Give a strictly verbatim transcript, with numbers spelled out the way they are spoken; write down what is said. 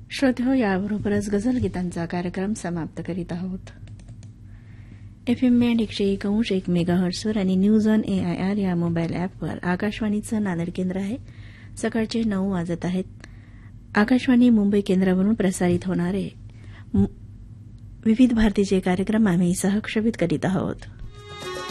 श्रोत्यो, याबरोबरच गझल गीतांचा कार्यक्रम समाप्त करीत आहोत. एफएम बँड एकशे एक अंश एक मेगाहर्ट्सवर आणि न्यूज ऑन एआयआर या मोबाईल अॅपवर आकाशवाणीचं नांदेड केंद्र आहे. सकाळचे नऊ वाजत आहेत. आकाशवाणी मुंबई केंद्रावरून प्रसारित होणारे विविध भारतीचे कार्यक्रम आम्ही सहक्षेपित करीत आहोत.